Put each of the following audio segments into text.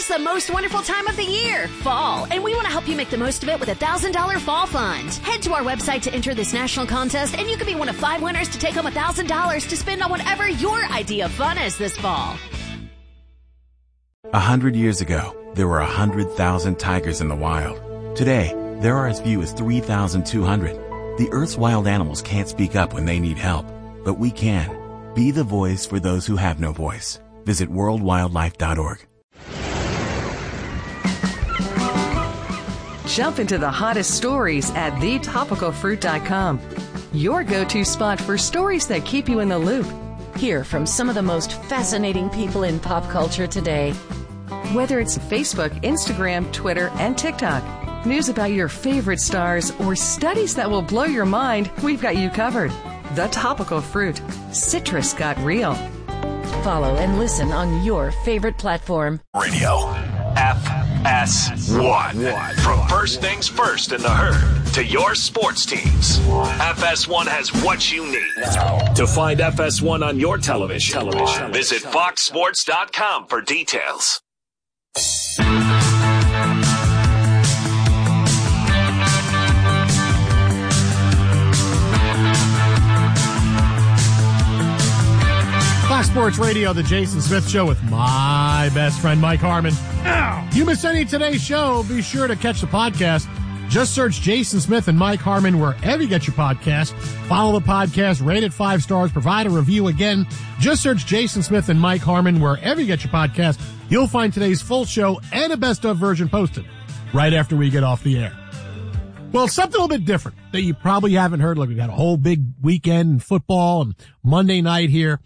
It's the most wonderful time of the year, fall, and we want to help you make the most of it with a $1,000 fall fund. Head to our website to enter this national contest, and you could be one of 5 winners to take home $1,000 to spend on whatever your idea of fun is this fall. 100 years ago, there were 100,000 tigers in the wild. Today, there are as few as 3,200. The Earth's wild animals can't speak up when they need help, but we can. Be the voice for those who have no voice. Visit worldwildlife.org. Jump into the hottest stories at thetopicalfruit.com. Your go-to spot for stories that keep you in the loop. Hear from some of the most fascinating people in pop culture today. Whether it's Facebook, Instagram, Twitter, and TikTok, news about your favorite stars, or studies that will blow your mind, we've got you covered. The Topical Fruit. Citrus got real. Follow and listen on your favorite platform. Radio FS1. From first things first in the herd to your sports teams, FS1 has what you need. To find FS1 on your television, visit foxsports.com for details. Fox Sports Radio, the Jason Smith Show with my best friend, Mike Harmon. You miss any of today's show, be sure to catch the podcast. Just search Jason Smith and Mike Harmon wherever you get your podcast. Follow the podcast, rate it 5 stars, provide a review. Again, just search Jason Smith and Mike Harmon wherever you get your podcast. You'll find today's full show and a best-of version posted right after we get off the air. Well, something a little bit different that you probably haven't heard. Look, we've got a whole big weekend in football and Monday night here.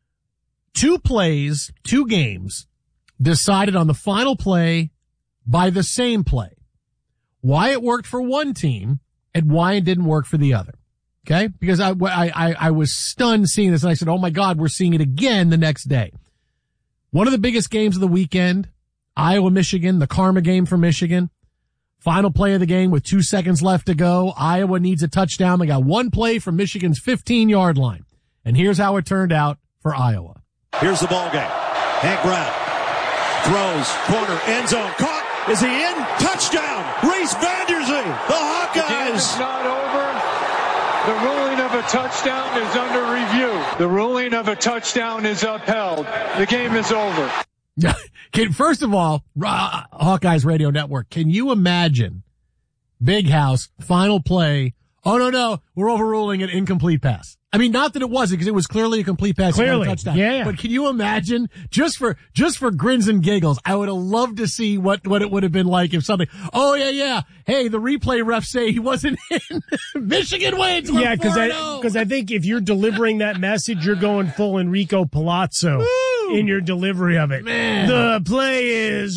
2 plays, 2 games decided on the final play by the same play. Why it worked for one team and why it didn't work for the other. Okay? Because I was stunned seeing this and I said, oh my God, we're seeing it again the next day. One of the biggest games of the weekend, Iowa, Michigan, the karma game for Michigan. Final play of the game with 2 seconds left to go. Iowa needs a touchdown. They got 1 play from Michigan's 15-yard line. And here's how it turned out for Iowa. Here's the ball game. Hank Brown throws, corner, end zone, caught. Is he in? Touchdown! Reese Vanderzee, the Hawkeyes. The game is not over. The ruling of a touchdown is under review. The ruling of a touchdown is upheld. The game is over. First of all, Hawkeyes Radio Network, can you imagine Big House, final play? Oh, no, we're overruling an incomplete pass. I mean, not that it wasn't, because it was clearly a complete pass. Clearly, touchdown. yeah. But can you imagine, just for grins and giggles, I would have loved to see what it would have been like if something, oh yeah. Hey, the replay refs say he wasn't in. Michigan wins. Yeah, because I think if you're delivering that message, you're going full Enrico Palazzo in your delivery of it. Man. The play is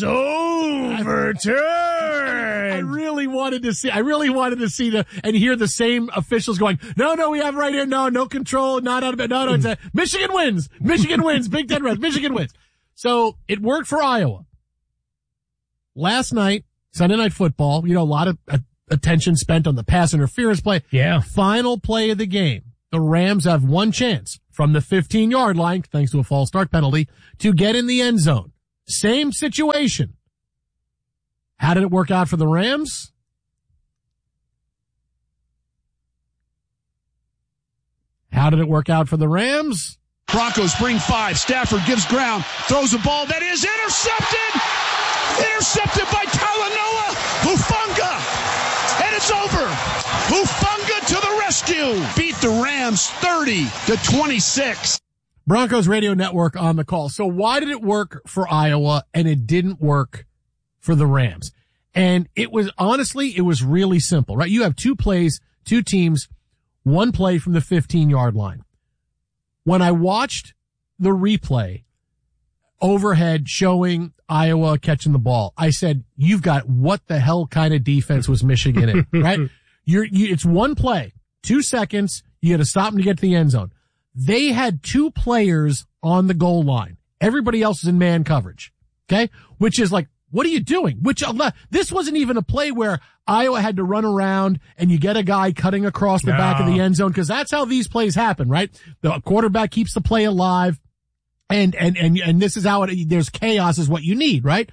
overturned. I really wanted to see and hear the same officials going, no, we have it right here. No control, not out of it. No, it's Michigan wins. Big Ten refs. Michigan wins. So it worked for Iowa. Last night, Sunday Night Football, a lot of attention spent on the pass interference play. Yeah. Final play of the game. The Rams have one chance from the 15-yard line, thanks to a false start penalty, to get in the end zone. Same situation. How did it work out for the Rams? Broncos bring 5. Stafford gives ground, throws a ball that is intercepted. Intercepted by Talanoa Hufanga. And it's over. Hufanga to the rescue. Beat the Rams 30-26. Broncos Radio Network on the call. So why did it work for Iowa and it didn't work for the Rams? And it was really simple, right? You have 2 plays, 2 teams, 1 play from the 15-yard line. When I watched the replay overhead showing Iowa catching the ball, I said, you've got what the hell kind of defense was Michigan in, right? It's 1 play, 2 seconds. You got to stop them to get to the end zone. They had 2 players on the goal line. Everybody else is in man coverage. Okay. Which is like, what are you doing? This wasn't even a play where Iowa had to run around and you get a guy cutting across the back of the end zone, because that's how these plays happen, right? The quarterback keeps the play alive, and this is how there's chaos is what you need, right?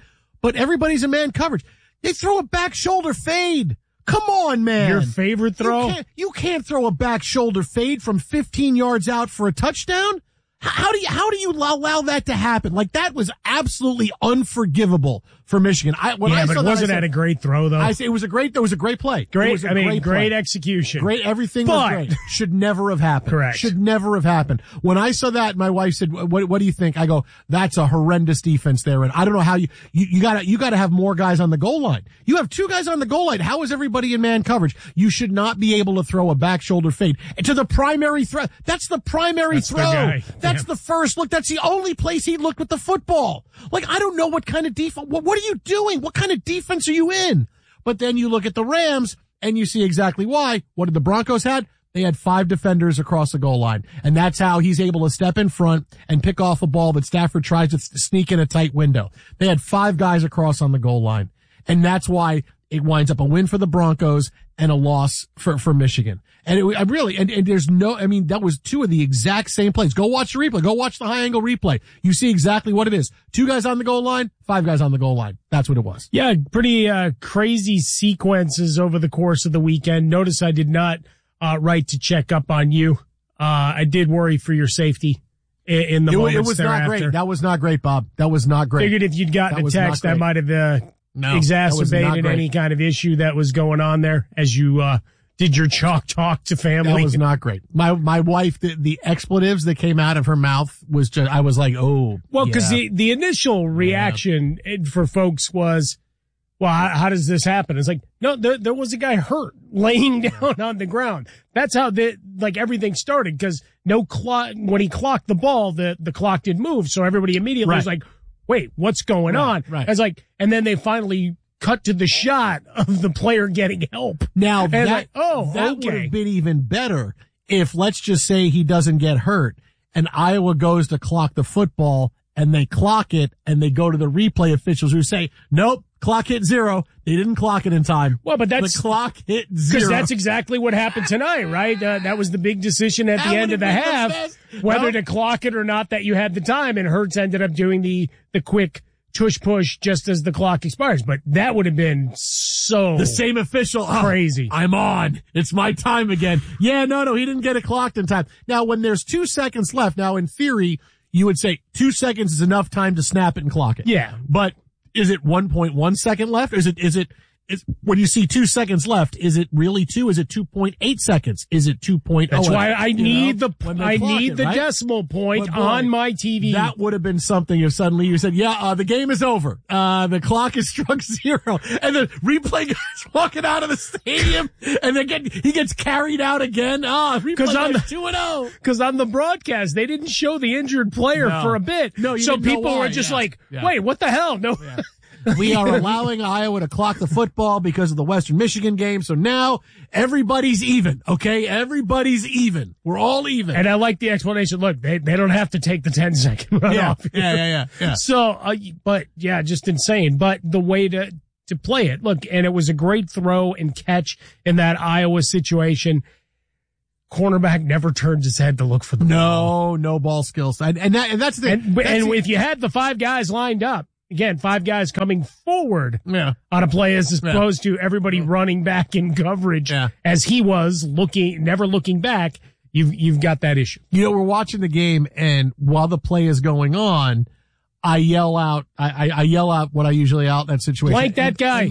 but everybody's in man coverage. They throw a back shoulder fade. Come on, man. Your favorite throw? You can't throw a back shoulder fade from 15 yards out for a touchdown. How do you allow that to happen? Like, that was absolutely unforgivable for Michigan. But wasn't that a great throw, though? It was a great play. Great execution. Everything was great. Should never have happened. Correct. Should never have happened. When I saw that, my wife said, what do you think? I go, that's a horrendous defense there. And I don't know how you gotta have more guys on the goal line. You have 2 guys on the goal line. How is everybody in man coverage? You should not be able to throw a back shoulder fade to the primary throw. That's the primary throw. That's the first look. That's the only place he looked with the football. Like, I don't know what kind of defense, what are you doing? What kind of defense are you in? But then you look at the Rams and you see exactly why. What did the Broncos had? They had 5 defenders across the goal line. And that's how he's able to step in front and pick off a ball that Stafford tries to sneak in a tight window. They had 5 guys across on the goal line. And that's why it winds up a win for the Broncos and a loss for Michigan. And that was 2 of the exact same plays. Go watch the replay. Go watch the high angle replay. You see exactly what it is. 2 guys on the goal line, 5 guys on the goal line. That's what it was. Yeah, pretty crazy sequences over the course of the weekend. Notice I did not write to check up on you. I did worry for your safety in the moments It was thereafter. not great. That was not great, Bob. That was not great. Figured if you'd gotten a text, that might have exacerbated any kind of issue that was going on there as you did your chalk talk to family. That was not great. My wife, the expletives that came out of her mouth was just, I was like, oh. Well, because the initial reaction for folks was, well, how does this happen? It's like, no, there was a guy hurt laying down on the ground. That's how everything started, because when he clocked the ball, the clock didn't move. So everybody immediately was like, wait, what's going on? Right. I was like, and then they finally cut to the shot of the player getting help. Now that would have been even better if, let's just say, he doesn't get hurt and Iowa goes to clock the football and they clock it and they go to the replay officials who say, nope, clock hit 0. They didn't clock it in time. Well, but the clock hit 0. Because that's exactly what happened tonight, right? That was the big decision at the end of the half, whether to clock it or not, that you had the time, and Hurts ended up doing the quick tush push just as the clock expires. But that would have been so the same official crazy. I'm on. It's my time again. Yeah, no, he didn't get it clocked in time. Now, when there's 2 seconds left, now in theory, you would say 2 seconds is enough time to snap it and clock it. Yeah. But is it 1.1 second left? Or is it when you see 2 seconds left, is it really 2? Is it 2.8 seconds? Is it 2.0? That's why I need the decimal point on my TV. That would have been something if suddenly you said, the game is over. The clock has struck 0. And the replay guy's walking out of the stadium and he gets carried out again. Replay guy's 2-0. Because on the broadcast, they didn't show the injured player for a bit. No, so people were just wait, what the hell? No. Yeah. We are allowing Iowa to clock the football because of the Western Michigan game. So now everybody's even. Okay. Everybody's even. We're all even. And I like the explanation. Look, they don't have to take the 10-second run off. Yeah. So, just insane. But the way to play it, look, and it was a great throw and catch in that Iowa situation. Cornerback never turns his head to look for the ball. No ball skills. And that's the thing. And if you had the 5 guys lined up, again, 5 guys coming forward on a play as opposed to everybody running back in coverage as he was never looking back. You've got that issue. We're watching the game, and while the play is going on, I yell out what I usually out in that situation. Like that guy.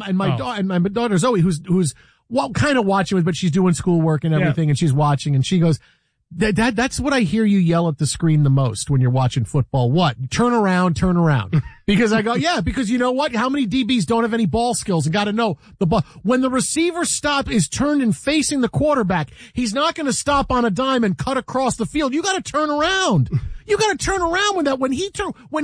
My daughter Zoe, who's kind of watching, but she's doing schoolwork and everything, and she's watching, and she goes, that's what I hear you yell at the screen the most when you're watching football. What? Turn around. Because I go, because you know what? How many DBs don't have any ball skills and got to know the ball? When the receiver stop is turned and facing the quarterback, he's not going to stop on a dime and cut across the field. You got to turn around. You got to turn around when he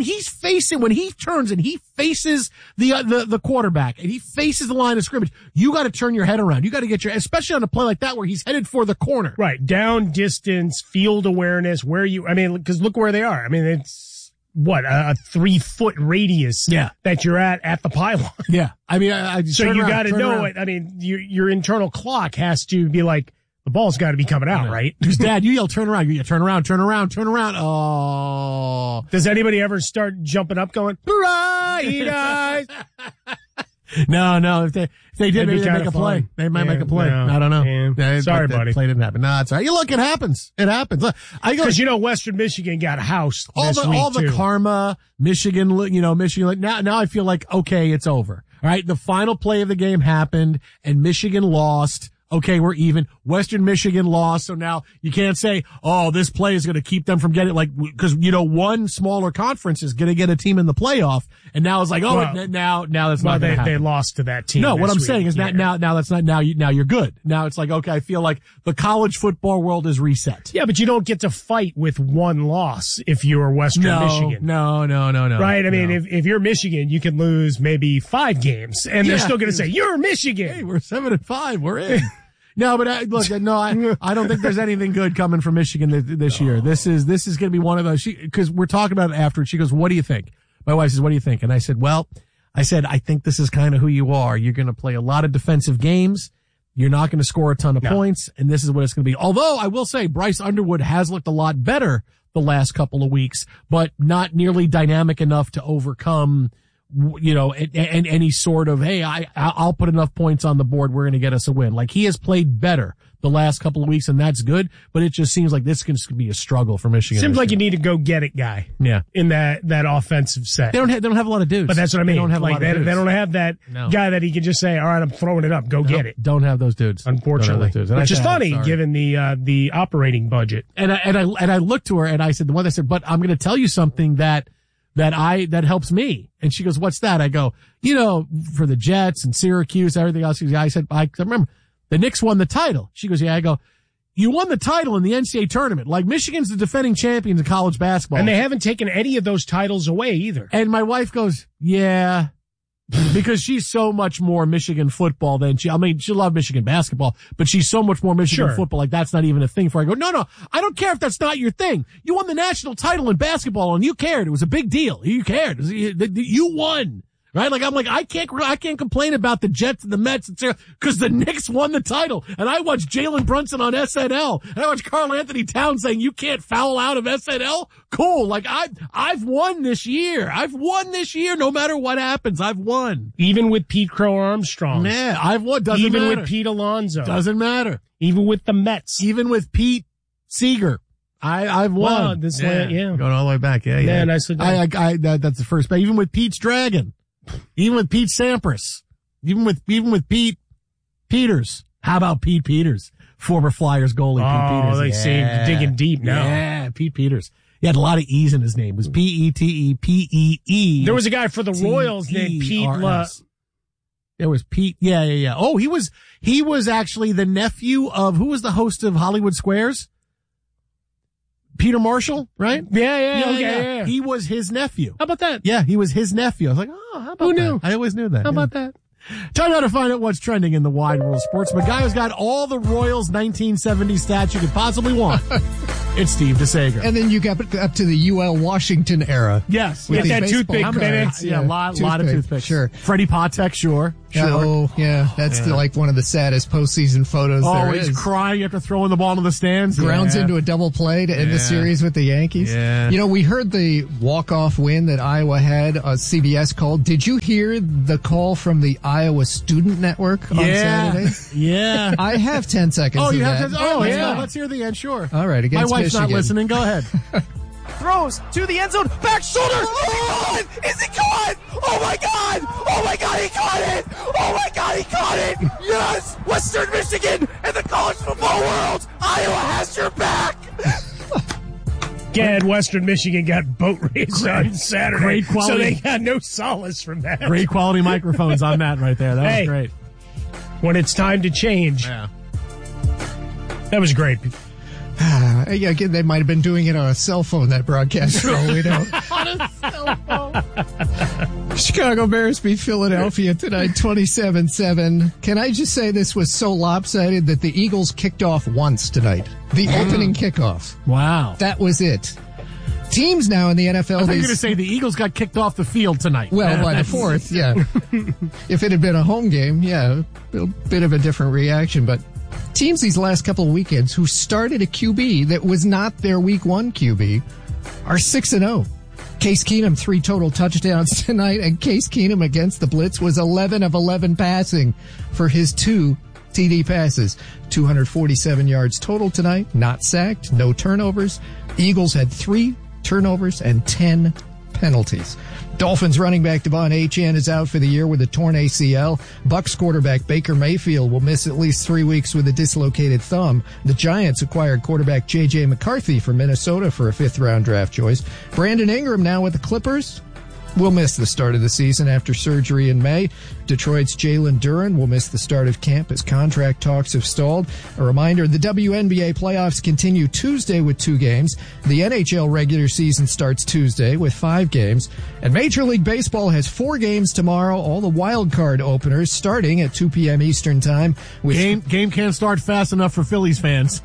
turns and he faces the quarterback and he faces the line of scrimmage. You got to turn your head around. You got to get especially on a play like that where he's headed for the corner. Right. Down distance, field awareness, because look where they are. I mean, it's a 3-foot radius that you're at the pylon. Yeah. I mean, so you got to know it. I mean, your internal clock has to be like, the ball's got to be coming out, right? Because Dad, you yell, turn around. You turn around. Oh. Does anybody ever start jumping up going, right? Eat eyes. No. If they did, maybe they'd make a play. Fun. They might make a play. No, I don't know. Yeah. Sorry, buddy. Play didn't happen. No, it's all right. Look, it happens. It happens. Because Western Michigan got housed all the karma, Michigan. Michigan. Now I feel like okay, it's over. All right, the final play of the game happened, and Michigan lost. Okay, we're even. Western Michigan lost, so now you can't say, oh, this play is going to keep them from getting, because, one smaller conference is going to get a team in the playoff, and now it's like, now that's not going to happen. They lost to that team. No, what I'm saying is that now that's not, now you're good. Now it's like, okay, I feel like the college football world is reset. Yeah, but you don't get to fight with one loss if you're Western Michigan. No. Right? I mean, if you're Michigan, you can lose maybe 5 games, and they're still going to say, you're Michigan. Hey, we're 7-5. We're in. No, but I don't think there's anything good coming from Michigan this year. This is going to be one of those, because we're talking about it after. She goes, what do you think? My wife says, what do you think? And I said, I think this is kind of who you are. You're going to play a lot of defensive games. You're not going to score a ton of points, and this is what it's going to be. Although I will say Bryce Underwood has looked a lot better the last couple of weeks, but not nearly dynamic enough to overcome and any sort of, hey, I'll put enough points on the board, we're going to get us a win. Like, he has played better the last couple of weeks, and that's good, but it just seems like this is going to be a struggle for Michigan. Seems like you need a go-get-it guy. Yeah. In that offensive set. They don't have a lot of dudes. But that's what I mean. They don't have a lot of dudes. They don't have that guy that he can just say, all right, I'm throwing it up, get it. Don't have those dudes. Unfortunately. Which is funny, given the operating budget. And I looked to her and I said, but I'm going to tell you something that helps me. And she goes, what's that? I go, for the Jets and Syracuse, everything else. I said, I remember the Knicks won the title. She goes, yeah. I go, you won the title in the NCAA tournament. Like, Michigan's the defending champions in college basketball. And they haven't taken any of those titles away either. And my wife goes, yeah. Because she's so much more Michigan football than she loved Michigan basketball, but she's so much more Michigan football. Like, that's not even a thing for her. I go, no, I don't care if that's not your thing. You won the national title in basketball and you cared. It was a big deal. You cared. You won. Right? Like, I'm like, I can't complain about the Jets and the Mets because the Knicks won the title. And I watched Jalen Brunson on SNL. And I watched Karl Anthony Towns saying, you can't foul out of SNL. Cool. Like, I've won this year. No matter what happens. I've won. Even with Pete Crow Armstrong. Yeah, I've won. Doesn't matter. Even with Pete Alonso. Doesn't matter. Even with the Mets. Even with Pete Seeger. I've won. Wow, Going all the way back. Yeah. Nicely done. That's the first. But even with Pete's Dragon. Even with Pete Sampras, even with Pete Peters. How about Pete Peters, former Flyers goalie? Pete Peters. They say digging deep now. Yeah, Pete Peters. He had a lot of E's in his name. It was Petepee. There was a guy for the Royals named Pete. There was Pete. Yeah. Oh, he was actually the nephew of who was the host of Hollywood Squares? Peter Marshall, right? Yeah. He was his nephew. How about that? Yeah, he was his nephew. I was like, oh, how about Who knew? I always knew that. How about that? Time now to find out what's trending in the wide world of sports. But guy who's got all the Royals 1970 stats you could possibly want. It's Steve DeSager. And then you got up to the UL Washington era. Yes. With that toothpick minutes. Yeah, a lot of toothpicks. Sure. Freddie Patek, sure. Oh, yeah. That's like one of the saddest postseason photos there is. He's crying after throwing the ball into the stands. Grounds into a double play to end the series with the Yankees. Yeah. We heard the walk-off win that Iowa had. CBS called. Did you hear the call from the Iowa Student Network on Saturday? Yeah. I have 10 seconds of you that. have 10 seconds? Oh, yeah. Let's hear the end, sure. All right, against My wife's Michigan. not listening. Go ahead. Throws to the end zone. Back shoulder. Oh, is it caught? Oh, my God. Oh, my God. He caught it. Oh, my God. He caught it. Yes. Western Michigan and the college football world. Iowa has your back. Again, Western Michigan got boat race on Saturday. Great quality. So they got no solace from that. Great quality microphones on that right there. That was great. When it's time to change. Yeah. That was great. Again, they might have been doing it on a cell phone, that broadcast. We don't. On a cell phone. Chicago Bears beat Philadelphia tonight 27-7. Can I just say this was so lopsided that the Eagles kicked off once tonight? The opening kickoff. Wow. That was it. Teams now in the NFL. I thought you were going to say the Eagles got kicked off the field tonight. Well, by the fourth, yeah. If it had been a home game, a bit of a different reaction, but teams these last couple of weekends who started a QB that was not their week one QB are 6-0. Case Keenum, 3 total touchdowns tonight, and Case Keenum against the Blitz was 11 of 11 passing for his 2 TD passes. 247 yards total tonight, not sacked, no turnovers. Eagles had 3 turnovers and 10 penalties. Dolphins running back Devon Achane is out for the year with a torn ACL. Bucks quarterback Baker Mayfield will miss at least 3 weeks with a dislocated thumb. The Giants acquired quarterback J.J. McCarthy from Minnesota for a 5th-round draft choice. Brandon Ingram now with the Clippers will miss the start of the season after surgery in May. Detroit's Jalen Duren will miss the start of camp as contract talks have stalled. A reminder, the WNBA playoffs continue Tuesday with 2 games. The NHL regular season starts Tuesday with 5 games. And Major League Baseball has 4 games tomorrow, all the wild card openers starting at 2 p.m. Eastern Time. Game can't start fast enough for Phillies fans.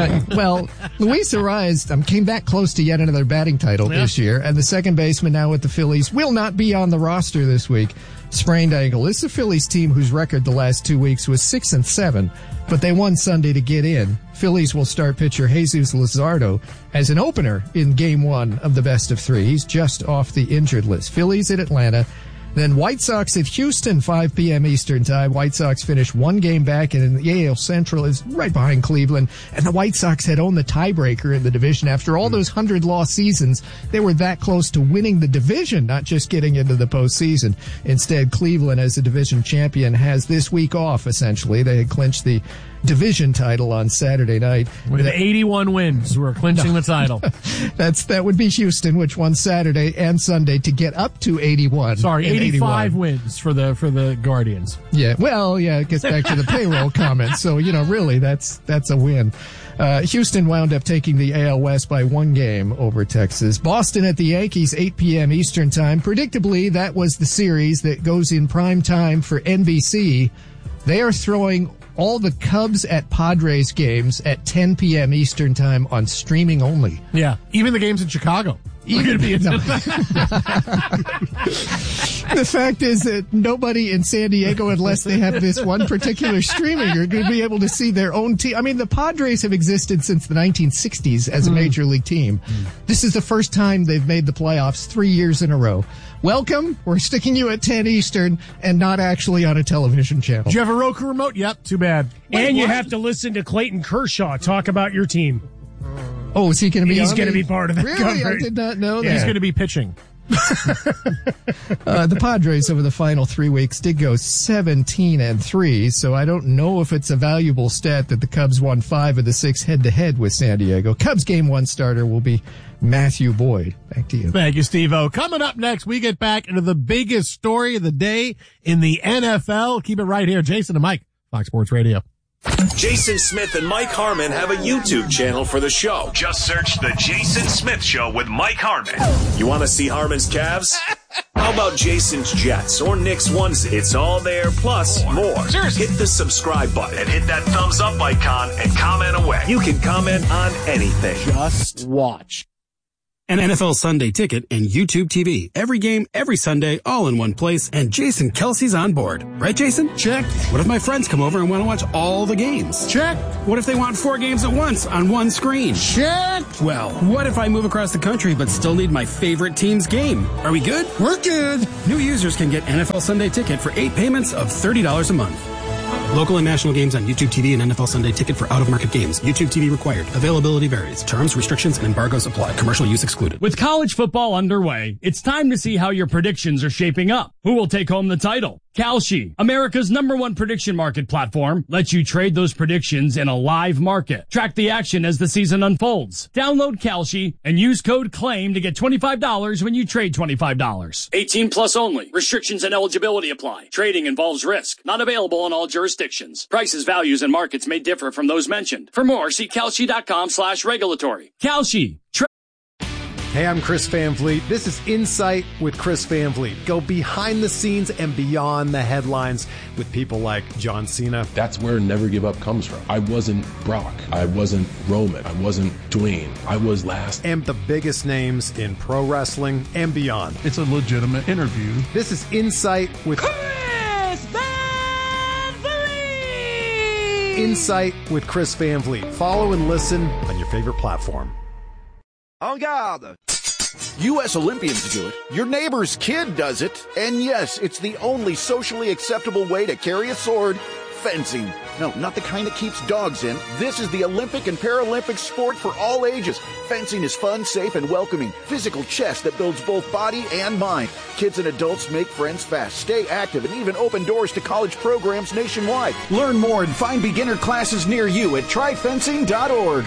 Well, Luis Arraez came that close to yet another batting title this year, and the second baseman now with the Phillies will not be on the roster this week. Sprained ankle. This is a Phillies team whose record the last 2 weeks was 6-7, but they won Sunday to get in. Phillies will start pitcher Jesus Luzardo as an opener in Game 1 of the best of 3. He's just off the injured list. Phillies at Atlanta. Then White Sox at Houston, 5 p.m. Eastern Time. White Sox finished 1 game back, and the AL Central is right behind Cleveland. And the White Sox had owned the tiebreaker in the division. After all those 100-loss seasons, they were that close to winning the division, not just getting into the postseason. Instead, Cleveland, as the division champion, has this week off, essentially. They had clinched the division title on Saturday night. With 81 wins, we're clinching the title. That would be Houston, which won Saturday and Sunday to get up to 81. Sorry, 85 wins for the Guardians. Yeah, well, yeah, it gets back to the payroll comment. So, really, that's a win. Houston wound up taking the AL West by 1 game over Texas. Boston at the Yankees, 8 p.m. Eastern Time. Predictably, that was the series that goes in prime time for NBC. They are throwing all the Cubs at Padres games at 10 p.m. Eastern Time on streaming only. Yeah, even the games in Chicago. The fact is that nobody in San Diego, unless they have this one particular streaming, are going to be able to see their own team. I mean, the Padres have existed since the 1960s as a major league team. This is the first time they've made the playoffs 3 years in a row. Welcome. We're sticking you at 10 Eastern and not actually on a television channel. Do you have a Roku remote? Yep, too bad. And you have to listen to Clayton Kershaw talk about your team. Oh, is he going to be? He's going to be part of that. Really? Coverage. I did not know that. He's going to be pitching. The Padres over the final 3 weeks did go 17-3, so I don't know if it's a valuable stat that the Cubs won 5 of the 6 head-to-head with San Diego. Cubs Game 1 starter will be Matthew Boyd. Back to you. Thank you, Steve-O. Coming up next, we get back into the biggest story of the day in the NFL. Keep it right here. Jason and Mike, Fox Sports Radio. Jason Smith and Mike Harmon have a YouTube channel for the show. Just search The Jason Smith Show with Mike Harmon. You want to see Harmon's calves? How about Jason's Jets or Nick's onesie? It's all there, plus more. Seriously. Hit the subscribe button and hit that thumbs up icon and comment away. You can comment on anything. Just watch. An NFL Sunday Ticket and YouTube TV. Every game, every Sunday, all in one place, and Jason Kelsey's on board. Right, Jason? Check. What if my friends come over and want to watch all the games? Check. What if they want 4 games at once on one screen? Check. Well, what if I move across the country but still need my favorite team's game? Are we good? We're good. New users can get NFL Sunday Ticket for 8 payments of $30 a month. Local and national games on YouTube TV and NFL Sunday Ticket for out-of-market games. YouTube TV required. Availability varies. Terms, restrictions, and embargoes apply. Commercial use excluded. With college football underway, it's time to see how your predictions are shaping up. Who will take home the title? Kalshi, America's #1 prediction market platform, lets you trade those predictions in a live market. Track the action as the season unfolds. Download Kalshi and use code CLAIM to get $25 when you trade $25. 18 plus only. Restrictions and eligibility apply. Trading involves risk. Not available in all jurisdictions. Prices, values, and markets may differ from those mentioned. For more, see Kalshi.com/regulatory. Kalshi. Hey, I'm Chris Van Vliet. This is Insight with Chris Van Vliet. Go behind the scenes and beyond the headlines with people like John Cena. That's where Never Give Up comes from. I wasn't Brock. I wasn't Roman. I wasn't Dwayne. I was last. And the biggest names in pro wrestling and beyond. It's a legitimate interview. This is Insight with Chris Van Vliet. Insight with Chris Van Vliet. Follow and listen on your favorite platform. En garde! U.S. Olympians do it. Your neighbor's kid does it. And yes, it's the only socially acceptable way to carry a sword. Fencing. No, not the kind that keeps dogs in. This is the Olympic and Paralympic sport for all ages. Fencing is fun, safe, and welcoming. Physical chess that builds both body and mind. Kids and adults make friends fast, stay active, and even open doors to college programs nationwide. Learn more and find beginner classes near you at tryfencing.org.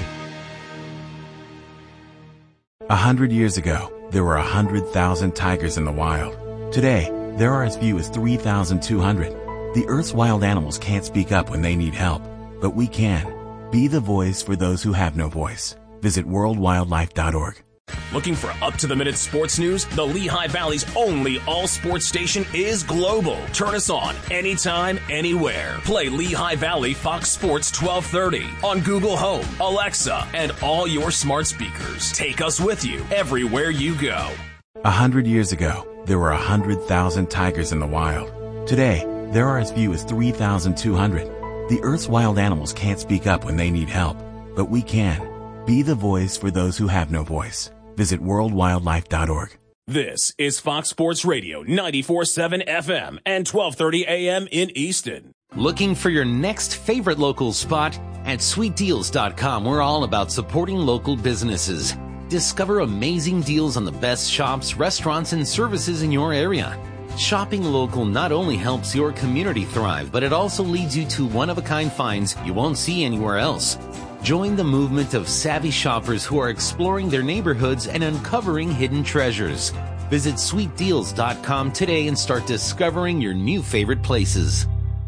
100 years ago, there were 100,000 tigers in the wild. Today, there are as few as 3,200. The Earth's wild animals can't speak up when they need help, but we can. Be the voice for those who have no voice. Visit worldwildlife.org. Looking for up-to-the-minute sports news? The Lehigh Valley's only all-sports station is global. Turn us on anytime, anywhere. Play Lehigh Valley Fox Sports 1230 on Google Home, Alexa, and all your smart speakers. Take us with you everywhere you go. 100 years ago, there were 100,000 tigers in the wild. Today, there are as few as 3,200. The Earth's wild animals can't speak up when they need help, but we can. Be the voice for those who have no voice. Visit worldwildlife.org. This is Fox Sports Radio 94.7 FM and 1230 AM in Easton. Looking for your next favorite local spot? At sweetdeals.com, we're all about supporting local businesses. Discover amazing deals on the best shops, restaurants, and services in your area. Shopping local not only helps your community thrive, but it also leads you to one-of-a-kind finds you won't see anywhere else. Join the movement of savvy shoppers who are exploring their neighborhoods and uncovering hidden treasures. Visit sweetdeals.com today and start discovering your new favorite places.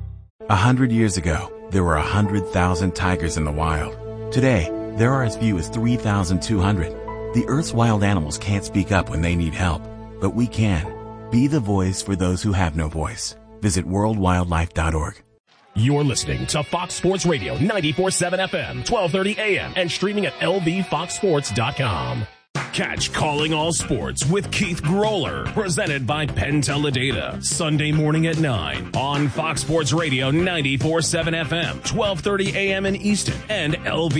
100 years ago, there were 100,000 tigers in the wild. Today, there are as few as 3,200. The Earth's wild animals can't speak up when they need help, but we can. Be the voice for those who have no voice. Visit worldwildlife.org. You're listening to Fox Sports Radio 94.7 FM, 1230 AM, and streaming at lvfoxsports.com. Catch Calling All Sports with Keith Groller, presented by Penn Teledata, Sunday morning at 9 on Fox Sports Radio 94.7 FM, 1230 AM in Easton, and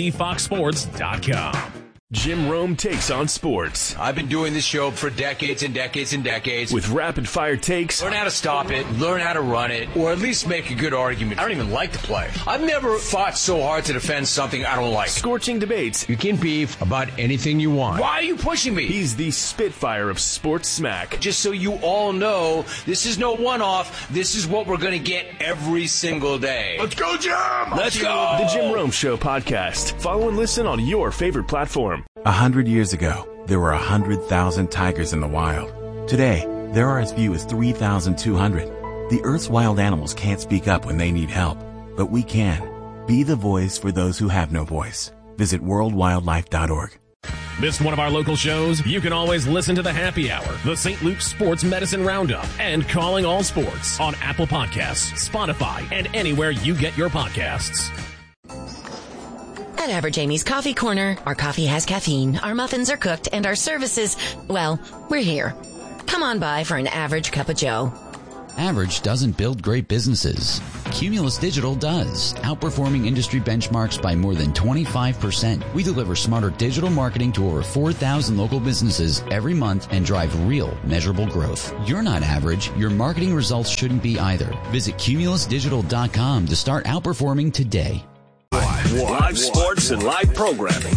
lvfoxsports.com. Jim Rome takes on sports. I've been doing this show for decades and decades and decades. With rapid-fire takes. Learn how to stop it, learn how to run it, or at least make a good argument. I don't even like to play. I've never fought so hard to defend something I don't like. Scorching debates. You can beef about anything you want. Why are you pushing me? He's the Spitfire of sports smack. Just so you all know, this is no one-off. This is what we're going to get every single day. Let's go, Jim! Let's go! The Jim Rome Show podcast. Follow and listen on your favorite platform. 100 years ago, there were 100,000 tigers in the wild. Today, there are as few as 3,200. The Earth's wild animals can't speak up when they need help, but we can. Be the voice for those who have no voice. Visit worldwildlife.org. Missed one of our local shows? You can always listen to the Happy Hour, the St. Luke's Sports Medicine Roundup, and Calling All Sports on Apple Podcasts, Spotify, and anywhere you get your podcasts. At Average Amy's Coffee Corner, our coffee has caffeine, our muffins are cooked, and our services, well, we're here. Come on by for an average cup of joe. Average doesn't build great businesses. Cumulus Digital does, outperforming industry benchmarks by more than 25%. We deliver smarter digital marketing to over 4,000 local businesses every month and drive real, measurable growth. You're not average. Your marketing results shouldn't be either. Visit cumulusdigital.com to start outperforming today. Live sports and live programming.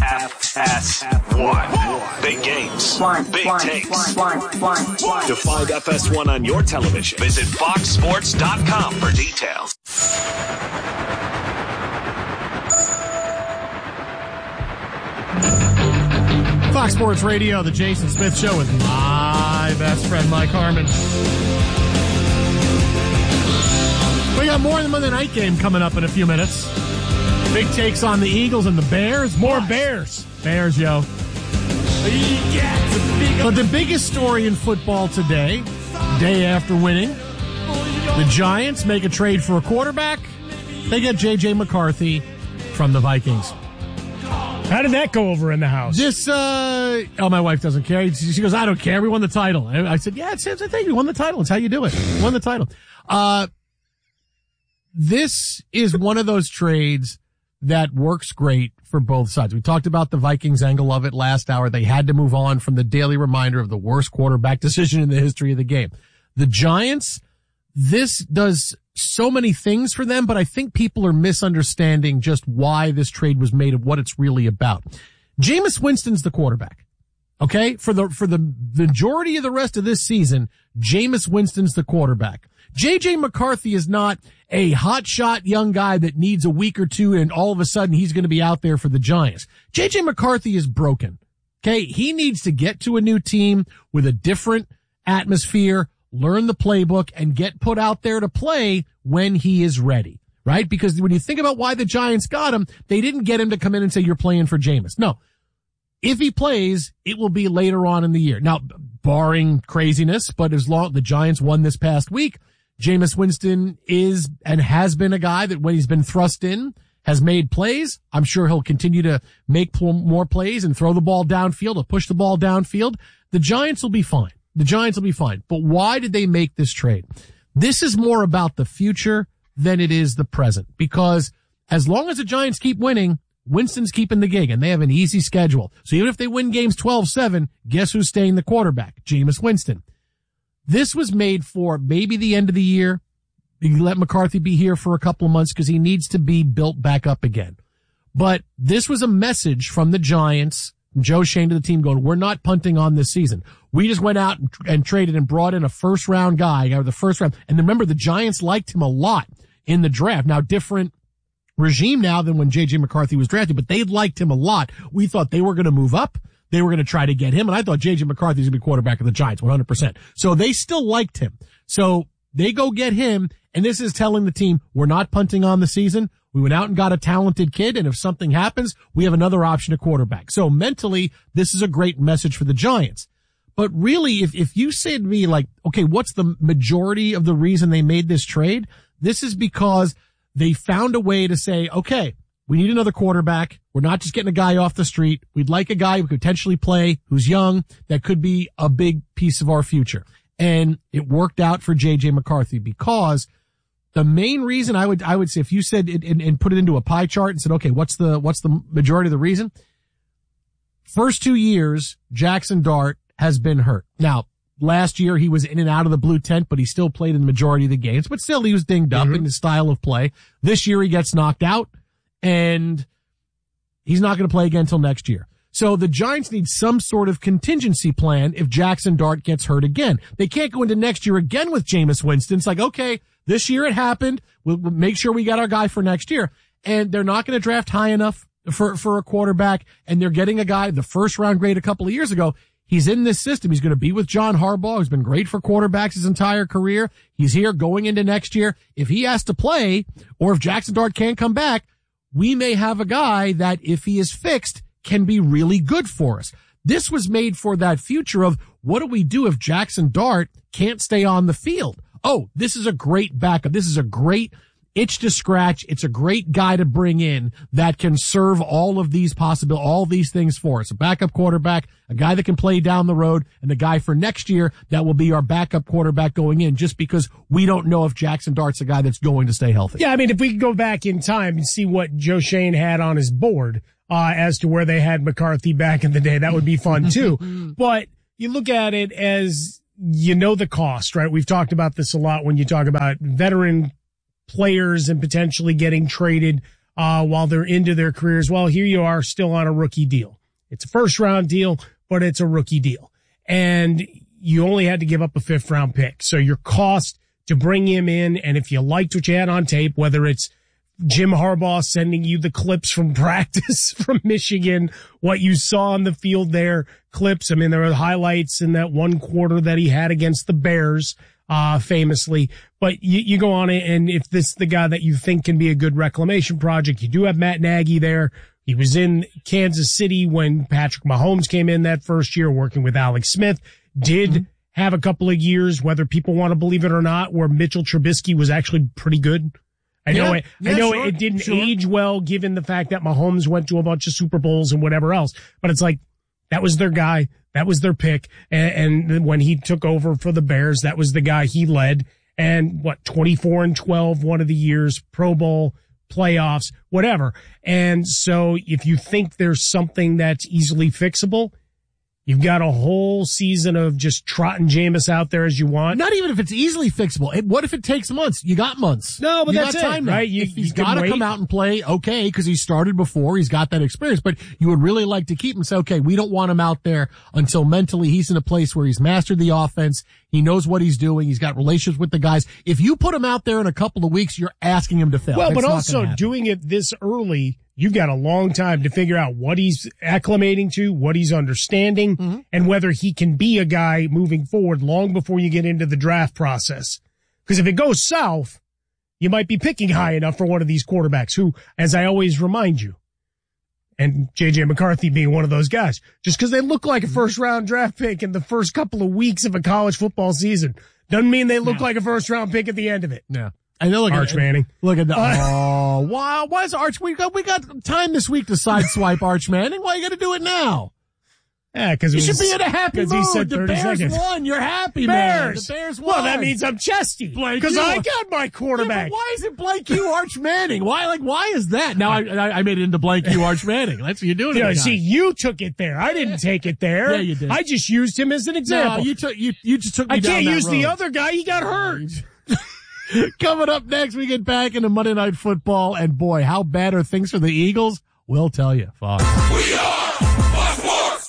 FS1. Big games. Big takes. To find FS1 on your television, visit foxsports.com for details. Fox Sports Radio, the Jason Smith Show with my best friend Mike Harmon. We got more in the Monday night game coming up in a few minutes. Big takes on the Eagles and the Bears. More Bears. Bears, yo. But the biggest story in football today, day after winning, the Giants make a trade for a quarterback. They get J.J. McCarthy from the Vikings. How did that go over in the house? My wife doesn't care. She goes, I don't care. We won the title. I said, yeah, it's the thing. We won the title. It's how you do it. We won the title. This is one of those trades that works great for both sides. We talked about the Vikings angle of it last hour. They had to move on from the daily reminder of the worst quarterback decision in the history of the game. The Giants, this does so many things for them, but I think people are misunderstanding just why this trade was made and what it's really about. Jameis Winston's the quarterback. Okay? For the majority of the rest of this season, Jameis Winston's the quarterback. J.J. McCarthy is not a hotshot young guy that needs a week or two and all of a sudden he's going to be out there for the Giants. J.J. McCarthy is broken. Okay? He needs to get to a new team with a different atmosphere, learn the playbook, and get put out there to play when he is ready. Right? Because when you think about why the Giants got him, they didn't get him to come in and say, you're playing for Jameis. No. If he plays, it will be later on in the year. Now, barring craziness, but as long the Giants won this past week, Jameis Winston is and has been a guy that when he's been thrust in, has made plays. I'm sure he'll continue to make more plays and throw the ball downfield or push the ball downfield. The Giants will be fine. The Giants will be fine. But why did they make this trade? This is more about the future than it is the present. Because as long as the Giants keep winning, Winston's keeping the gig, and they have an easy schedule. So even if they win games 12-7, guess who's staying the quarterback? Jameis Winston. This was made for maybe the end of the year. You let McCarthy be here for a couple of months because he needs to be built back up again. But this was a message from the Giants, Joe Schoen to the team going, we're not punting on this season. We just went out and traded and brought in a first round guy, the first round. And remember, the Giants liked him a lot in the draft. Now, different regime now than when J.J. McCarthy was drafted, but they liked him a lot. We thought they were going to move up. They were going to try to get him, and I thought J.J. McCarthy was going to be quarterback of the Giants, 100%. So they still liked him. So they go get him, and this is telling the team, we're not punting on the season. We went out and got a talented kid, and if something happens, we have another option at quarterback. So mentally, this is a great message for the Giants. But really, if you say to me, like, okay, what's the majority of the reason they made this trade? This is because they found a way to say, okay, we need another quarterback. We're not just getting a guy off the street. We'd like a guy who could potentially play, who's young, that could be a big piece of our future. And it worked out for J.J. McCarthy because the main reason I would say if you said it and put it into a pie chart and said, okay, what's the majority of the reason? First 2 years, Jackson Dart has been hurt. Now, last year he was in and out of the blue tent, but he still played in the majority of the games, but still he was dinged up in his style of play. This year he gets knocked out and he's not going to play again until next year. So the Giants need some sort of contingency plan if Jackson Dart gets hurt again. They can't go into next year again with Jameis Winston. It's like, okay, this year it happened. We'll make sure we got our guy for next year. And they're not going to draft high enough for a quarterback. And they're getting a guy, the first round grade a couple of years ago. He's in this system. He's going to be with John Harbaugh, who's been great for quarterbacks his entire career. He's here going into next year. If he has to play, or if Jackson Dart can't come back, we may have a guy that, if he is fixed, can be really good for us. This was made for that future of what do we do if Jackson Dart can't stay on the field? Oh, this is a great backup. This is a great itch to scratch. It's a great guy to bring in that can serve all of these all these things for us. A backup quarterback, a guy that can play down the road, and the guy for next year that will be our backup quarterback going in, just because we don't know if Jackson Dart's a guy that's going to stay healthy. Yeah, I mean, if we could go back in time and see what Joe Schoen had on his board, as to where they had McCarthy back in the day, that would be fun too. But you look at it as, the cost, right? We've talked about this a lot when you talk about veteran players and potentially getting traded while they're into their careers. Well, here you are still on a rookie deal. It's a first round deal, but it's a rookie deal. And you only had to give up a 5th round pick. So your cost to bring him in, and if you liked what you had on tape, whether it's Jim Harbaugh sending you the clips from practice from Michigan, what you saw on the field there, clips. I mean, there were highlights in that one quarter that he had against the Bears, famously. But you go on it, and if this is the guy that you think can be a good reclamation project, you do have Matt Nagy there. He was in Kansas City when Patrick Mahomes came in that first year, working with Alex Smith. Did have a couple of years, whether people want to believe it or not, where Mitchell Trubisky was actually pretty good. I know it didn't age well, given the fact that Mahomes went to a bunch of Super Bowls and whatever else. But it's like, that was their guy. That was their pick. And when he took over for the Bears, that was the guy he led. And 24-12, one of the years, Pro Bowl, playoffs, whatever. And so if you think there's something that's easily fixable, you've got a whole season of just trotting Jameis out there as you want. Not even if it's easily fixable. What if it takes months? You got months. No, but you that's got time it, right? If he's got to come out and play, okay, because he started before, he's got that experience. But you would really like to keep him. Say, okay, we don't want him out there until mentally he's in a place where he's mastered the offense. He knows what he's doing. He's got relationships with the guys. If you put him out there in a couple of weeks, you're asking him to fail. Well, That's but not also doing it this early, you've got a long time to figure out what he's acclimating to, what he's understanding, and whether he can be a guy moving forward long before you get into the draft process. Because if it goes south, you might be picking high enough for one of these quarterbacks who, as I always remind you, and J.J. McCarthy being one of those guys, just because they look like a first-round draft pick in the first couple of weeks of a college football season doesn't mean they look like a first-round pick at the end of it. Yeah. I know, Arch Manning. Look at that. Why is Arch? We got time this week to sideswipe Arch Manning. Why you got to do it now? Yeah, because you should be in a happy mood. He said the Bears won. You're happy, man. The Bears won. Well, that means I'm chesty because I got my quarterback. Yeah, why is it Blake U. Arch Manning? Why is that? Now I made it into Blake U. Arch Manning. That's what you're doing. Yeah, see, you took it there. I didn't take it there. Yeah, you did. I just used him as an example. No, you just took me I down can't that use road. the other guy. He got hurt. Coming up next, we get back into Monday Night Football, and boy, how bad are things for the Eagles? We'll tell you. Fox. We are Fox Sports.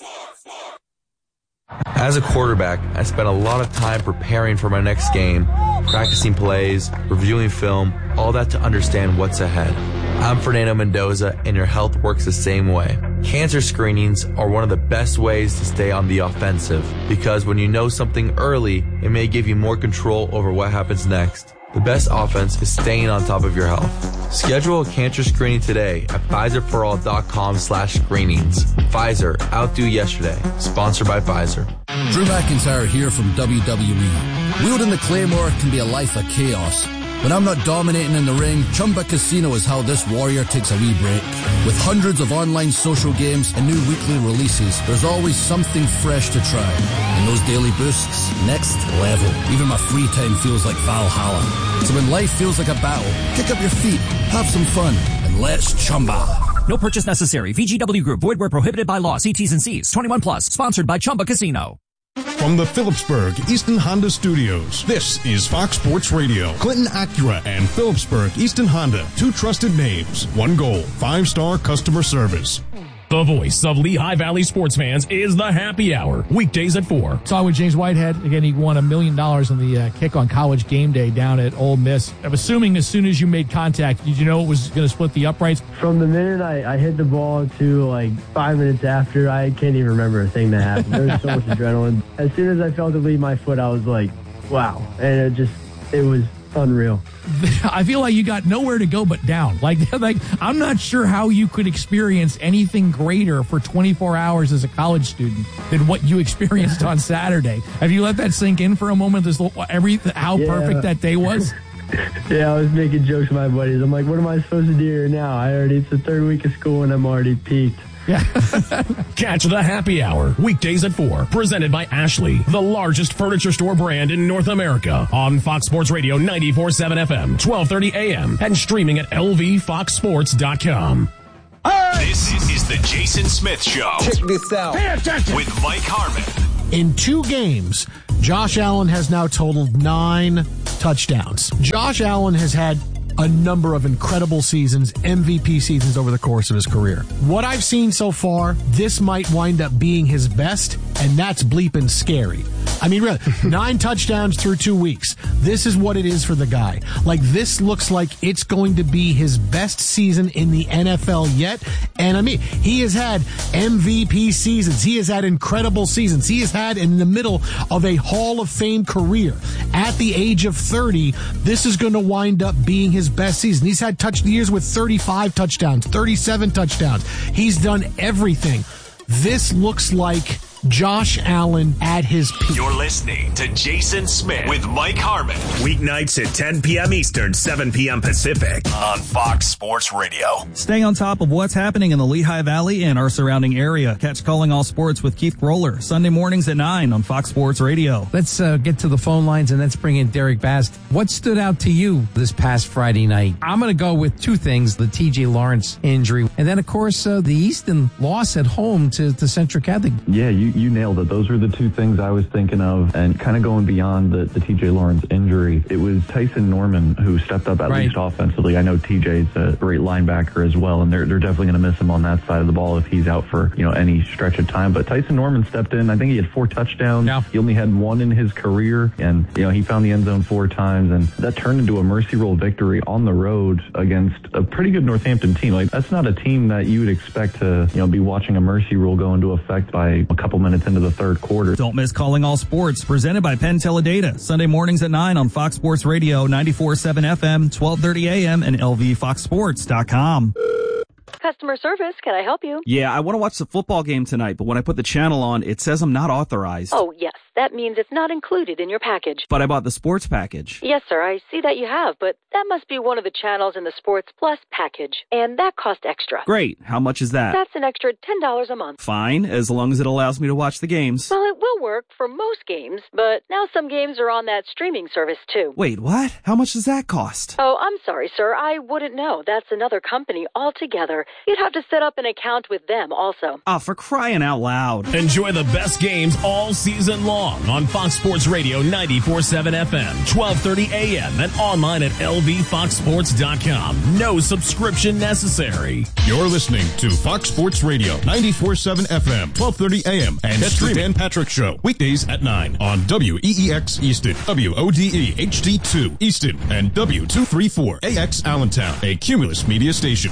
As a quarterback, I spent a lot of time preparing for my next game, practicing plays, reviewing film, all that to understand what's ahead. I'm Fernando Mendoza, and your health works the same way. Cancer screenings are one of the best ways to stay on the offensive, because when you know something early, it may give you more control over what happens next. The best offense is staying on top of your health. Schedule a cancer screening today at PfizerForAll.com/screenings. Pfizer, outdo yesterday. Sponsored by Pfizer. Drew McIntyre here from WWE. Wielding the Claymore can be a life of chaos. When I'm not dominating in the ring, Chumba Casino is how this warrior takes a wee break. With hundreds of online social games and new weekly releases, there's always something fresh to try. And those daily boosts, next level. Even my free time feels like Valhalla. So when life feels like a battle, kick up your feet, have some fun, and let's Chumba. No purchase necessary. VGW Group. Void where prohibited by law. See T's and C's. 21 plus. Sponsored by Chumba Casino. From the Phillipsburg Easton Honda Studios, this is Fox Sports Radio. Clinton Acura and Phillipsburg Easton Honda, two trusted names, one goal, 5-star customer service. The voice of Lehigh Valley sports fans is the Happy Hour, weekdays at 4. Saw with James Whitehead. Again, he won $1 million on the kick on College game day down at Ole Miss. I'm assuming as soon as you made contact, did you know it was going to split the uprights? From the minute I hit the ball to like 5 minutes after, I can't even remember a thing that happened. There was so much adrenaline. As soon as I felt it leave my foot, I was like, wow. And it was unreal. I feel like you got nowhere to go but down. Like I'm not sure how you could experience anything greater for 24 hours as a college student than what you experienced on Saturday. Have you let that sink in for a moment? How perfect that day was? Yeah, I was making jokes with my buddies. I'm like, what am I supposed to do here now? It's the third week of school and I'm already peaked. Yeah. Catch the Happy Hour, weekdays at 4, presented by Ashley, the largest furniture store brand in North America, on Fox Sports Radio 94.7 FM, 1230 AM, and streaming at lvfoxsports.com. This is the Jason Smith Show. Check this out. Pay attention. With Mike Harmon. In 2 games, Josh Allen has now totaled 9 touchdowns. Josh Allen has had a number of incredible seasons, MVP seasons over the course of his career. What I've seen so far, this might wind up being his best, and that's bleeping scary. I mean, really, 9 touchdowns through 2 weeks. This is what it is for the guy. Like, this looks like it's going to be his best season in the NFL yet. And I mean, he has had MVP seasons. He has had incredible seasons. He has had in the middle of a Hall of Fame career. At the age of 30, this is going to wind up being his best season. He's had years with 35 touchdowns, 37 touchdowns. He's done everything. This looks like Josh Allen at his peak. You're listening to Jason Smith with Mike Harmon. Weeknights at 10 p.m. Eastern, 7 p.m. Pacific on Fox Sports Radio. Stay on top of what's happening in the Lehigh Valley and our surrounding area. Catch Calling All Sports with Keith Groller, Sunday mornings at 9 on Fox Sports Radio. Let's get to the phone lines and let's bring in Derek Bast. What stood out to you this past Friday night? I'm going to go with two things, the TJ Lawrence injury, and then, of course, the Easton loss at home to Central Catholic. Yeah, you nailed it. Those were the two things I was thinking of, and kind of going beyond the TJ Lawrence injury. It was Tyson Norman who stepped up at least offensively. I know TJ's a great linebacker as well, and they're definitely going to miss him on that side of the ball if he's out for any stretch of time. But Tyson Norman stepped in. I think he had 4 touchdowns. Yeah. He only had 1 in his career, and he found the end zone 4 times, and that turned into a mercy rule victory on the road against a pretty good Northampton team. Like, that's not a team that you would expect to be watching a mercy rule go into effect by a couple minutes into the third quarter. Don't miss Calling All Sports, presented by Penn Teledata, Sunday mornings at 9 on Fox Sports Radio, 94.7 FM, 12:30 a.m. and lvfoxsports.com. Customer service, can I help you? Yeah, I want to watch the football game tonight, but when I put the channel on, it says I'm not authorized. Oh, yes. That means it's not included in your package. But I bought the sports package. Yes, sir, I see that you have, but that must be one of the channels in the Sports Plus package, and that costs extra. Great. How much is that? That's an extra $10 a month. Fine, as long as it allows me to watch the games. Well, it will work for most games, but now some games are on that streaming service, too. Wait, what? How much does that cost? Oh, I'm sorry, sir. I wouldn't know. That's another company altogether. You'd have to set up an account with them also. Oh, for crying out loud. Enjoy the best games all season long on Fox Sports Radio 94.7 FM, 12:30 a.m. and online at lvfoxsports.com. No subscription necessary. You're listening to Fox Sports Radio 94.7 FM, 12:30 a.m. and catch the Dan Patrick Show weekdays at 9 on WEEX Easton, WODE HD2 Easton, and W234AX Allentown, a Cumulus Media station.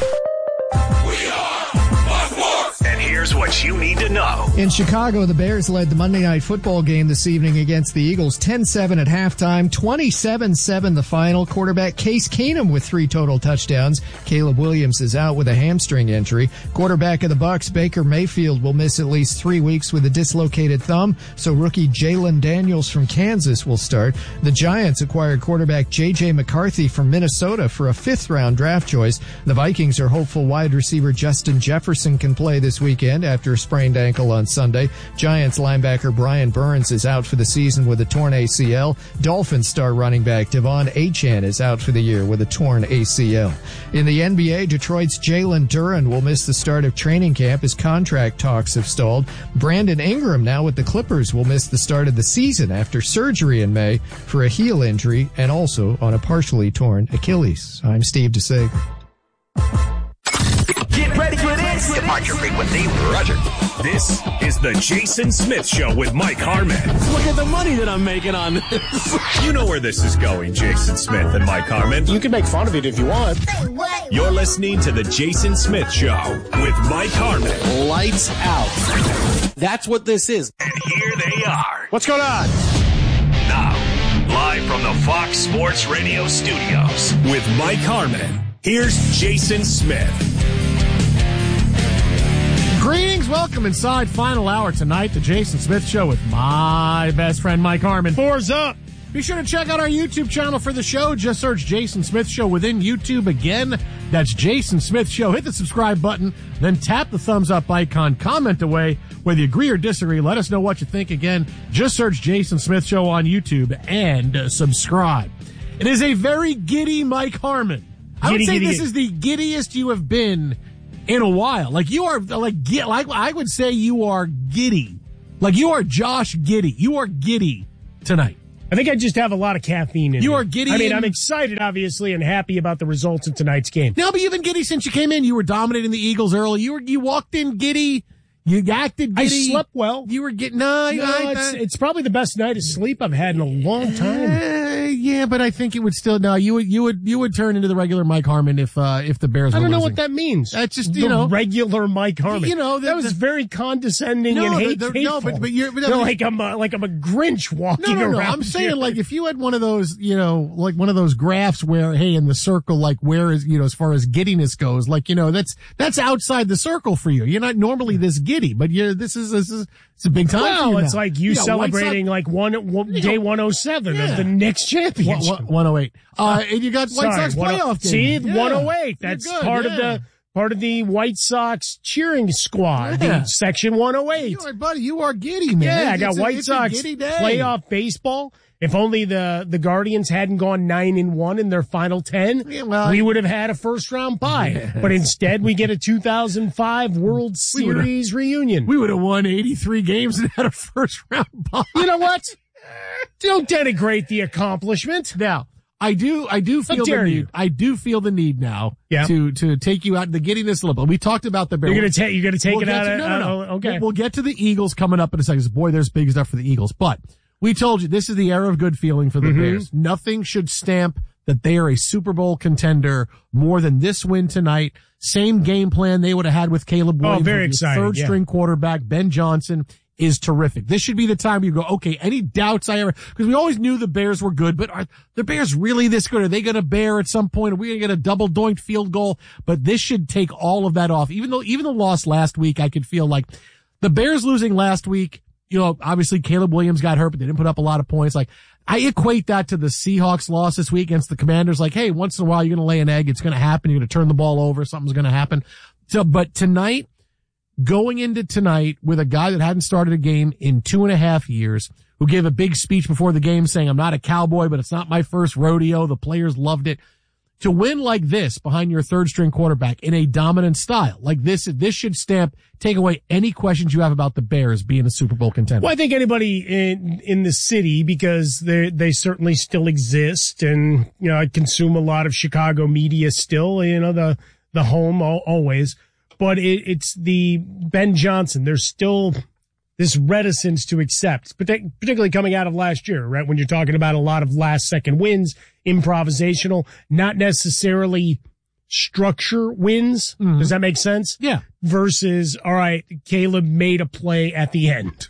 And here's what you need to know. In Chicago, the Bears led the Monday Night Football game this evening against the Eagles, 10-7 at halftime, 27-7 the final. Quarterback Case Keenum with 3 total touchdowns. Caleb Williams is out with a hamstring injury. Quarterback of the Bucs, Baker Mayfield, will miss at least 3 weeks with a dislocated thumb, so rookie Jalen Daniels from Kansas will start. The Giants acquired quarterback J.J. McCarthy from Minnesota for a 5th-round draft choice. The Vikings are hopeful wide receiver Justin Jefferson can play this weekend after a sprained ankle on Sunday. Giants linebacker Brian Burns is out for the season with a torn ACL. Dolphins star running back Devon Achane is out for the year with a torn ACL. In the NBA, Detroit's Jalen Duren will miss the start of training camp as contract talks have stalled. Brandon Ingram, now with the Clippers, will miss the start of the season after surgery in May for a heel injury and also on a partially torn Achilles. I'm Steve DeSager. Get ready for this. Departure frequency, Roger. This is the Jason Smith Show with Mike Harmon. Look at the money that I'm making on this. You know where this is going, Jason Smith and Mike Harmon. You can make fun of it if you want. You're listening to the Jason Smith Show with Mike Harmon. Lights out. That's what this is. And here they are. What's going on? Now, live from the Fox Sports Radio studios with Mike Harmon. Here's Jason Smith. Greetings, welcome inside final hour tonight, the Jason Smith Show with my best friend Mike Harmon. 4's up. Be sure to check out our YouTube channel for the show. Just search Jason Smith Show within YouTube. Again, that's Jason Smith Show. Hit the subscribe button, then tap the thumbs up icon. Comment away whether you agree or disagree. Let us know what you think. Again, just search Jason Smith Show on YouTube and subscribe. It is a very giddy Mike Harmon. I would say this is the giddiest you have been in a while. Like you are, like I would say you are giddy. Like you are Josh Giddy. You are giddy tonight. I think I just have a lot of caffeine in me. You are giddy. I mean, I'm excited, obviously, and happy about the results of tonight's game. No, but you've been giddy since you came in. You were dominating the Eagles early. You walked in giddy. You acted giddy. I slept well. You were getting it's probably the best night of sleep I've had in a long time. Yeah, but I think it would still. No, you would turn into the regular Mike Harmon if the Bears. I don't know losing. what that means. That's just the regular Mike Harmon. That was very condescending and hateful. No, but you're like I'm a Grinch walking around. No. I'm saying like if you had one of those, like one of those graphs where in the circle, like where is as far as giddiness goes, like that's outside the circle for you. You're not normally this giddy, but this is a big time. Well, for you it's now. like you celebrating like day 107 of the Knicks championship. 108. And you got White Sox playoff game. See, 108. That's good, part of the White Sox cheering squad. The section 108. Buddy, you are giddy, man. Yeah, I got White Sox playoff baseball. If only the Guardians hadn't gone 9-1 in their final 10, we would have had a first round bye. Yeah. But instead, we get a 2005 World Series reunion. We would have won 83 games and had a first round bye. You know what? Don't denigrate the accomplishment. Now, I do feel the need. I do feel the need now to take you out of the giddiness a little bit. We talked about the Bears. You're gonna take it out. No. Okay. We'll get to the Eagles coming up in a second. Boy, there's big stuff for the Eagles, but. We told you this is the era of good feeling for the Bears. Nothing should stamp that they are a Super Bowl contender more than this win tonight. Same game plan they would have had with Caleb Williams. Oh, very exciting. Third string quarterback, Ben Johnson, is terrific. This should be the time you go, okay, any doubts because we always knew the Bears were good, but are the Bears really this good? Are they going to bear at some point? Are we going to get a double doinked field goal? But this should take all of that off. Even the loss last week, I could feel like the Bears losing last week, obviously Caleb Williams got hurt, but they didn't put up a lot of points. Like, I equate that to the Seahawks loss this week against the Commanders. Like, hey, once in a while you're going to lay an egg. It's going to happen. You're going to turn the ball over. Something's going to happen. So, but tonight, going into tonight with a guy that hadn't started a game in 2.5 years, who gave a big speech before the game saying, I'm not a cowboy, but it's not my first rodeo. The players loved it. To win like this behind your third string quarterback in a dominant style, like this should take away any questions you have about the Bears being a Super Bowl contender. Well, I think anybody in the city, because they certainly still exist, and I consume a lot of Chicago media still. The home always, but it's the Ben Johnson. There's still this reticence to accept, particularly coming out of last year, right? When you're talking about a lot of last second wins, improvisational, not necessarily structure wins. Mm-hmm. Does that make sense? Yeah. Versus, all right, Caleb made a play at the end.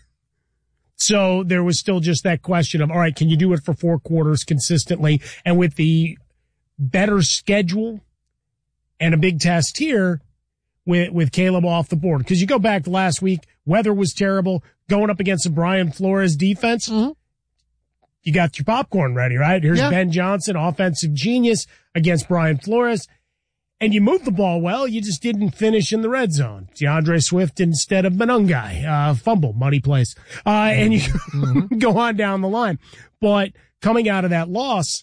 So there was still just that question of, all right, can you do it for 4 quarters consistently? And with the better schedule and a big test here with Caleb off the board. Because you go back to last week, weather was terrible, going up against the Brian Flores defense. Mm-hmm. You got your popcorn ready, right? Here's Ben Johnson, offensive genius against Brian Flores. And you moved the ball well. You just didn't finish in the red zone. DeAndre Swift instead of Monungai, fumble, money place. And you go on down the line. But coming out of that loss,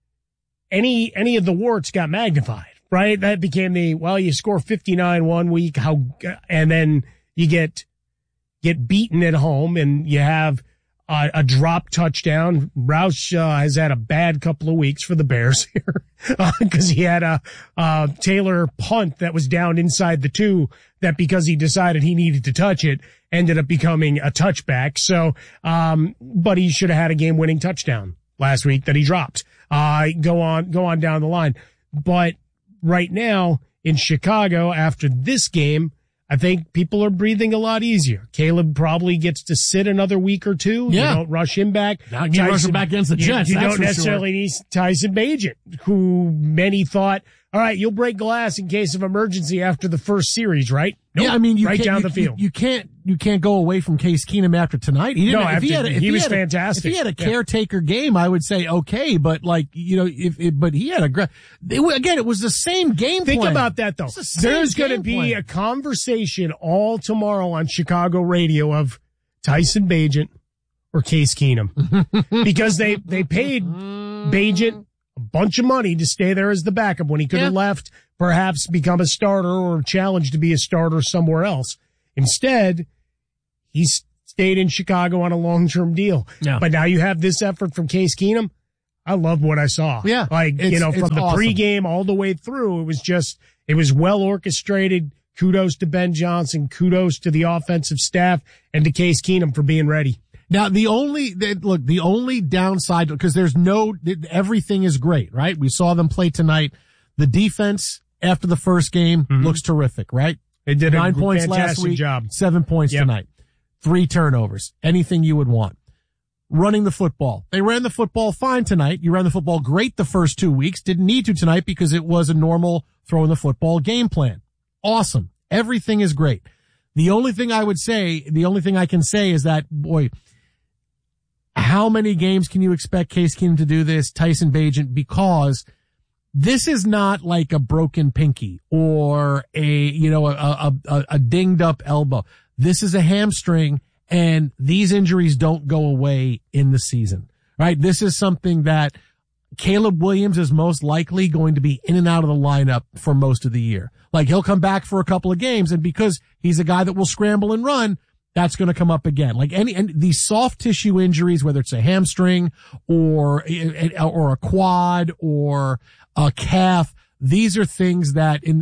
any of the warts got magnified, right? That became you score 59 one week, and then you get beaten at home, and you have a drop touchdown. Roush has had a bad couple of weeks for the Bears here because he had a Taylor punt that was down inside the 2 that, because he decided he needed to touch it, ended up becoming a touchback. So, but he should have had a game-winning touchdown last week that he dropped. Go on down the line. But right now in Chicago, after this game, I think people are breathing a lot easier. Caleb probably gets to sit another week or 2. Yeah. You don't rush him back. Now you rush him back against the Jets. You don't necessarily need Tyson Bagent, who many thought, all right, you'll break glass in case of emergency after the first series, right? Nope. Yeah, I mean, down the field. You can't go away from Case Keenum after tonight. He was fantastic. If he had a caretaker game, I would say okay, but but he had it was the same game plan. Think about that though. There's going to be a conversation all tomorrow on Chicago radio of Tyson Bagent or Case Keenum because they paid Bagent a bunch of money to stay there as the backup when he could have left, perhaps become a starter or challenged to be a starter somewhere else. Instead, he stayed in Chicago on a long-term deal. Yeah. But now you have this effort from Case Keenum. I love what I saw. Yeah. From the awesome. Pregame all the way through, it was well orchestrated. Kudos to Ben Johnson. Kudos to the offensive staff and to Case Keenum for being ready. Now, the only downside, because everything is great, right? We saw them play tonight. The defense after the first game looks terrific, right? They did 9 points last week, job. 7 points tonight. 3 turnovers. Anything you would want. Running the football. They ran the football fine tonight. You ran the football great the first 2 weeks. Didn't need to tonight because it was a normal throwing the football game plan. Awesome. Everything is great. The only thing I can say is that, boy, how many games can you expect Case Keenum to do this, Tyson Bagent? Because this is not like a broken pinky or a dinged up elbow. This is a hamstring, and these injuries don't go away in the season, right? This is something that Caleb Williams is most likely going to be in and out of the lineup for most of the year. Like, he'll come back for a couple of games, and because he's a guy that will scramble and run, that's going to come up again. Like and these soft tissue injuries, whether it's a hamstring or a quad or a calf, these are things that in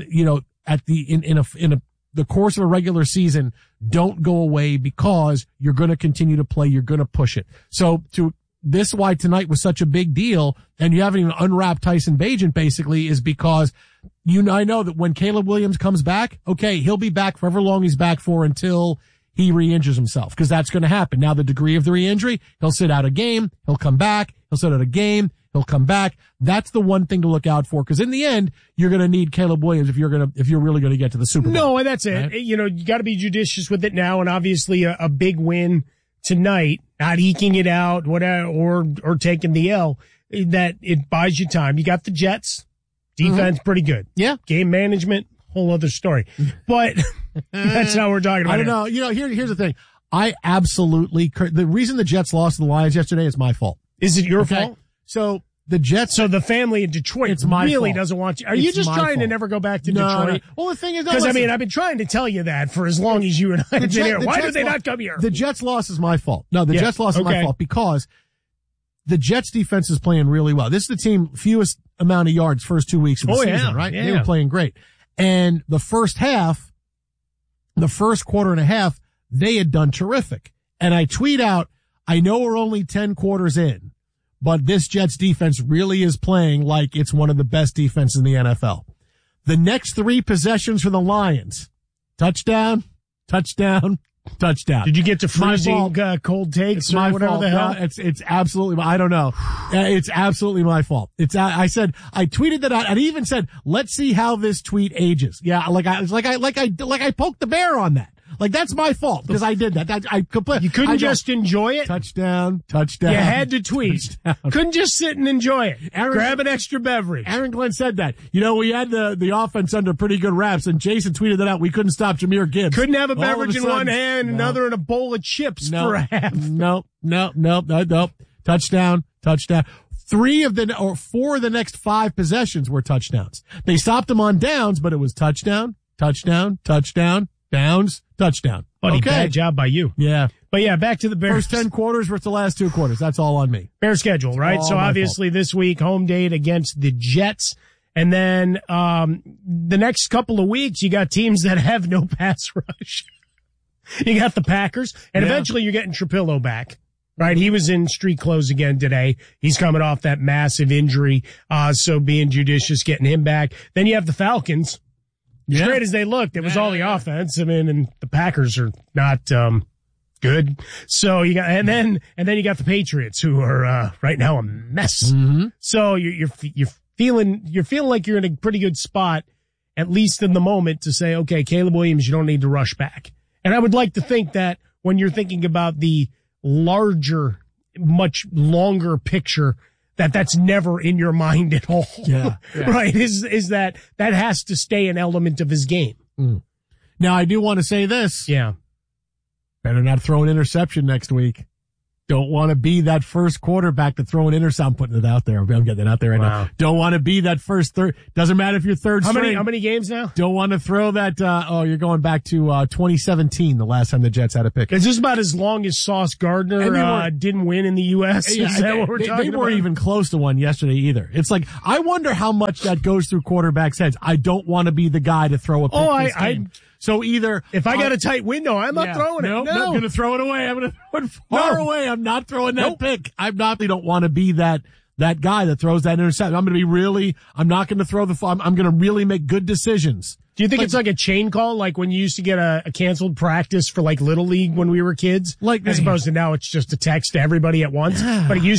the course of a regular season don't go away because you're going to continue to play. You're going to push it. So this is why tonight was such a big deal, and you haven't even unwrapped Tyson Bagent basically, is because I know that when Caleb Williams comes back, okay, he'll be back for however long he's back for until he re-injures himself, because that's going to happen. Now, the degree of the re-injury, he'll sit out a game, he'll come back, he'll sit out a game, he'll come back. That's the one thing to look out for, because in the end, you're going to need Caleb Williams if you're really going to get to the Super Bowl. No, and that's it. Right? You got to be judicious with it now, and obviously a big win tonight, not eking it out, whatever, or taking the L, that it buys you time. You got the Jets. Defense pretty good. Yeah. Game management, whole other story. But that's not what we're talking about. I don't know. Here's the thing. The reason the Jets lost to the Lions yesterday is my fault. Is it your fault? So the Jets. So the family in Detroit really doesn't want you. Are you just trying to never go back to Detroit? No. Well, the thing is, because I've been trying to tell you that for as long as you and I have been here. Why do they not come here? The Jets loss is my fault. No, the Jets loss is my fault because the Jets defense is playing really well. This is the team fewest amount of yards first 2 weeks of the season, right? Yeah. They were playing great. And the first quarter and a half, they had done terrific. And I tweet out, I know we're only 10 quarters in, but this Jets defense really is playing like it's one of the best defenses in the NFL. The next 3 possessions for the Lions, touchdown, touchdown, touchdown. Did you get to freezing cold takes it's or my whatever fault. the hell? No, it's absolutely, I don't know. It's absolutely my fault. I tweeted that out, and I even said, let's see how this tweet ages. Yeah, I poked the bear on that. Like, that's my fault because I did that. You couldn't just enjoy it? Touchdown. You had to tweet. Couldn't just sit and enjoy it. Grab an extra beverage. Aaron Glenn said that. We had the offense under pretty good wraps, and Jason tweeted that out. We couldn't stop Jameer Gibbs. Couldn't have a beverage in one hand, another in a bowl of chips for a half. No. Touchdown. 4 of the next 5 possessions were touchdowns. They stopped them on downs, but it was touchdown, downs, touchdown. Buddy, bad job by you. Yeah. But yeah, back to the Bears. First 10 quarters versus the last 2 quarters. That's all on me. Bear schedule, right? So obviously this week, home date against the Jets. And then, the next couple of weeks, you got teams that have no pass rush. You got the Packers, and eventually you're getting Trapillo back. Right, he was in street clothes again today. He's coming off that massive injury, so being judicious, getting him back. Then you have the Falcons. As great as they looked, it was all the offense. I mean, and the Packers are not good. So you got, and then you got the Patriots, who are right now a mess. Mm-hmm. So you're feeling like you're in a pretty good spot, at least in the moment, to say, okay, Caleb Williams, you don't need to rush back. And I would like to think that when you're thinking about the larger, much longer picture, that's never in your mind at all. Yeah. Right? Is that has to stay an element of his game. Mm. Now, I do want to say this. Yeah. Better not throw an interception next week. Don't want to be that first quarterback to throw an interception. I'm putting it out there. I'm getting it out there right now. Don't want to be that first third. Doesn't matter if you're third string. How many games now? Don't want to throw that. You're going back to 2017, the last time the Jets had a pick. Is this about as long as Sauce Gardner didn't win in the U.S.? Yeah, Is that what we're talking about? They weren't even close to one yesterday either. It's like, I wonder how much that goes through quarterbacks' heads. I don't want to be the guy to throw a pick this game. So either if I got a tight window, I'm not throwing it. No, I'm going to throw it away. I'm going to throw it far away. I'm not throwing that pick. I don't want to be that guy that throws that interception. I'm not going to throw I'm going to really make good decisions. Do you think it's like a chain call, like when you used to get a canceled practice for like Little League when we were kids? As opposed to now it's just a text to everybody at once. But it used